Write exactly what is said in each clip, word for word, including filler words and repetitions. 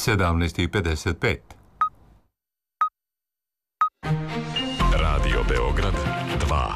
sedamnaest i pedeset pet. Radio Beograd dva.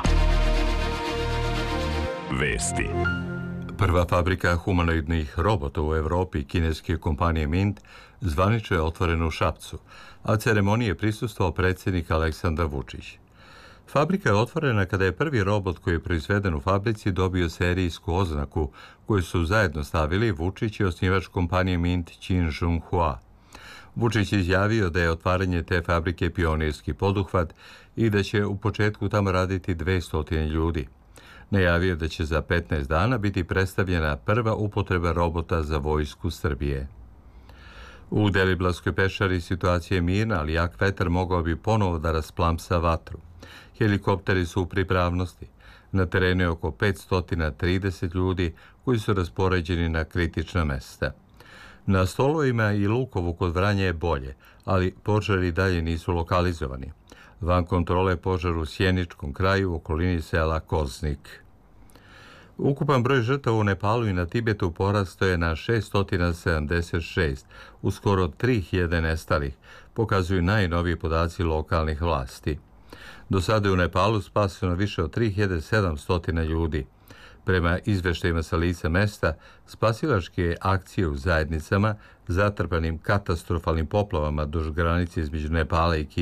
Vesti. Prva fabrika humanoidnih robota u Evropi, kineske kompanije Mint, zvanično je otvorena u Šapcu, a ceremoniji je prisustvovao predsjednik Aleksandar Vučić. Fabrika je otvorena kada je prvi robot koji je proizveden u fabrici dobio serijsku oznaku koju su zajedno stavili Vučić i osnivač kompanije Mint Qin Jun Hua. Vučić je izjavio da je otvaranje te fabrike pionirski poduhvat i da će u početku tamo raditi dvesta ljudi. Najavio da će za petnaest dana biti predstavljena prva upotreba robota za vojsku Srbije. U Deliblatskoj pešari situacija je mirna, ali jak vetar mogao bi ponovo da rasplamsa vatru. Helikopteri su u pripravnosti. Na terenu je oko petsto trideset ljudi koji su raspoređeni na kritična mesta. Na Stolovima i Lukovu kod Vranja je bolje, ali požari dalje nisu lokalizovani. Van kontrole je požar u Sjeničkom kraju u okolini sela Koznik. Ukupan broj žrtava u Nepalu i na Tibetu porastao je na šessto sedamdeset šest, u skoro tri hiljade nestalih, pokazuju najnoviji podaci lokalnih vlasti. Do sada je u Nepalu spaseno više od tri hiljade sedamsto ljudi. Prema izveštajima sa lica mesta, spasilačke akcije u zajednicama zatrpanim katastrofalnim poplavama duž granice između Nepala i Kine